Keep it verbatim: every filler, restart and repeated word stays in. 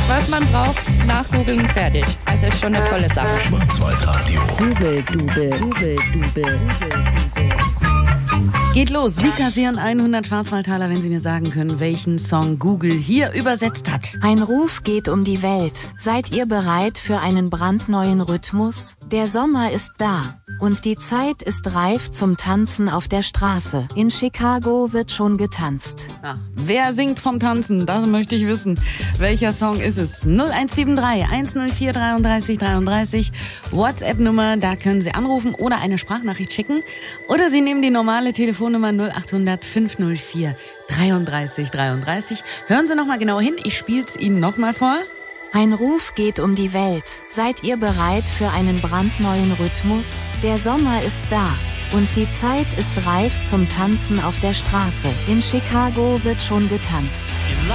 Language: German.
Was man braucht, nachgoogeln, fertig. Also ist schon eine tolle Sache. Schwarzwaldradio. Google, Dube, Google, Dube, Google, Geht los. Sie kassieren hundert Schwarzwaldtaler, wenn Sie mir sagen können, welchen Song Google hier übersetzt hat. Ein Ruf geht um die Welt. Seid ihr bereit für einen brandneuen Rhythmus? Der Sommer ist da. Und die Zeit ist reif zum Tanzen auf der Straße. In Chicago wird schon getanzt. Ja, wer singt vom Tanzen? Das möchte ich wissen. Welcher Song ist es? null eins sieben drei, eins null vier, dreiunddreißig dreiunddreißig. WhatsApp-Nummer, da können Sie anrufen oder eine Sprachnachricht schicken. Oder Sie nehmen die normale Telefonnummer null acht hundert, fünf null vier, dreiunddreißig dreiunddreißig. Hören Sie noch mal genau hin, ich spiel's Ihnen noch mal vor. Ein Ruf geht um die Welt. Seid ihr bereit für einen brandneuen Rhythmus? Der Sommer ist da. Und die Zeit ist reif zum Tanzen auf der Straße. In Chicago wird schon getanzt. In